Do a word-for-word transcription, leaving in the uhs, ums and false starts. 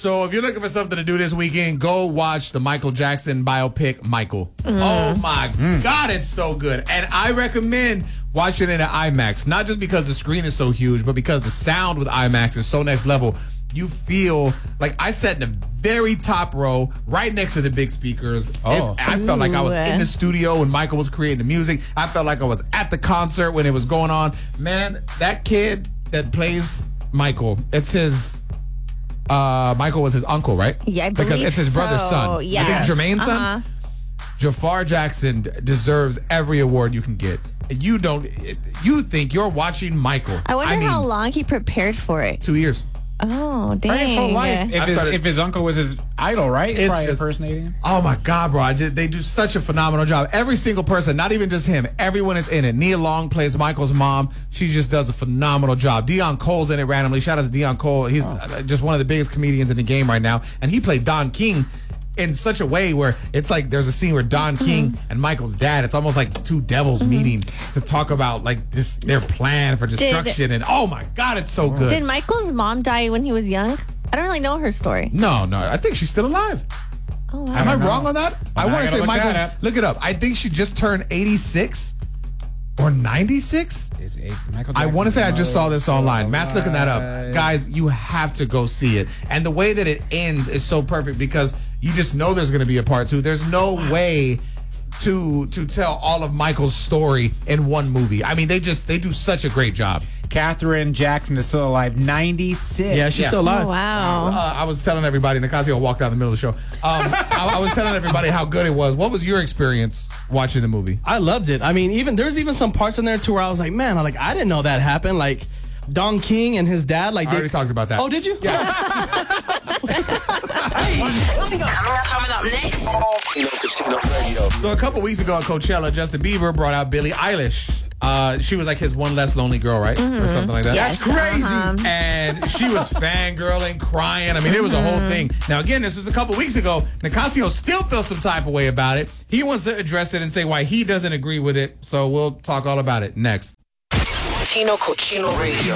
So if you're looking for something to do this weekend, go watch the Michael Jackson biopic, Michael. Mm. Oh, my mm. God, it's so good. And I recommend watching it at IMAX, not just because the screen is so huge, but because the sound with IMAX is so next level. You feel like I sat in the very top row, right next to the big speakers. Oh. It, I felt like I was in the studio when Michael was creating the music. I felt like I was at the concert when it was going on. Man, that kid that plays Michael, it's his... Uh, Michael was his uncle, right? Yeah, I believe Because it's his so. brother's son. Yes. I think Jermaine's uh-huh. son. Jafar Jackson deserves every award you can get. You don't... You think you're watching Michael. I wonder I mean, how long he prepared for it. Two years. Oh, dang. His whole life. If his, started, if his uncle was his idol, right? It's, it's probably just, impersonating him. Oh, my God, bro. I just, they do such a phenomenal job. Every single person, not even just him, everyone is in it. Nia Long plays Michael's mom. She just does a phenomenal job. Dion Cole's in it randomly. Shout out to Dion Cole. He's oh. just one of the biggest comedians in the game right now. And he played Don King in such a way where it's like there's a scene where Don King and Michael's dad, it's almost like two devils mm-hmm. meeting to talk about like this their plan for destruction. Did, and oh my God, it's so good. Did Michael's mom die when he was young? I don't really know her story. No, no. I think she's still alive. Oh, wow. Am I, I wrong on that? Well, I want to say look Michael's. Look it up. I think she just turned eighty-six or ninety-six. I want to say I just saw this online. Matt's looking that up. Guys, you have to go see it. And the way that it ends is so perfect because you just know there's going to be a part two. There's no way to to tell all of Michael's story in one movie. I mean, they just they do such a great job. Katherine Jackson is still alive, ninety-six. Yeah, she's yes. still alive. Oh, wow. Uh, I was telling everybody, Nicasio walked out in the middle of the show. Um, I, I was telling everybody how good it was. What was your experience watching the movie? I loved it. I mean, even there's even some parts in there too where I was like, man, I like I didn't know that happened. Like Don King and his dad, like I they already talked about that. Oh, did you? Yeah. Coming up, coming up next. So a couple weeks ago at Coachella, Justin Bieber brought out Billie Eilish. Uh, she was like his one less lonely girl, right? Mm-hmm. Or something like that. Yes, That's crazy. uh-huh. And she was fangirling, crying. I mean, it was a whole thing. Now, again, this was a couple weeks ago. Nicasio still feels some type of way about it. He wants to address it and say why he doesn't agree with it. So we'll talk all about it next. Tino Cochino Radio.